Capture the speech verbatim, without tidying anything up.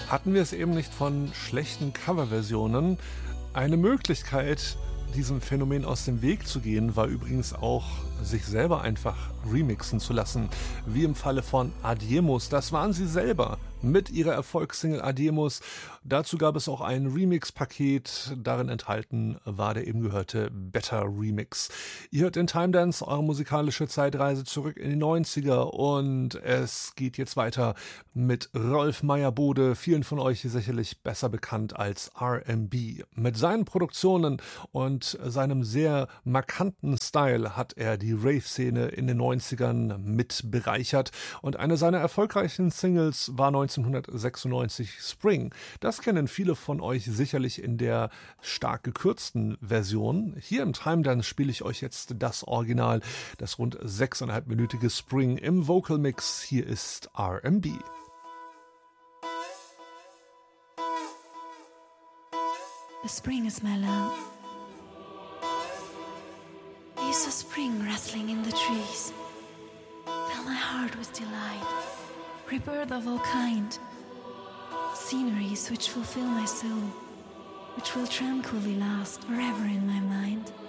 Hatten wir es eben nicht von schlechten Coverversionen? Eine Möglichkeit, diesem Phänomen aus dem Weg zu gehen, war übrigens auch, sich selber einfach remixen zu lassen. Wie im Falle von Adiemos. Das waren sie selber mit ihrer Erfolgssingle Adiemos. Dazu gab es auch ein Remix-Paket. Darin enthalten war der eben gehörte Better Remix. Ihr hört in Time Dance eure musikalische Zeitreise zurück in die neunziger und es geht jetzt weiter mit Rolf Meyer-Bode, vielen von euch sicherlich besser bekannt als R and B. Mit seinen Produktionen und seinem sehr markanten Style hat er die Rave-Szene in den neunzigern mit bereichert und eine seiner erfolgreichen Singles war neunzehnhundertsechsundneunzig Spring. Das kennen viele von euch sicherlich in der stark gekürzten Version. Hier im Time Dance spiele ich euch jetzt das Original, das rund sechseinhalbminütige Spring im Vocal Mix. Hier ist R and B. The spring is my love. You saw spring rustling in the trees. Fill my heart with delight. Rebirth of all kind. Sceneries which fulfill my soul, which will tranquilly last forever in my mind.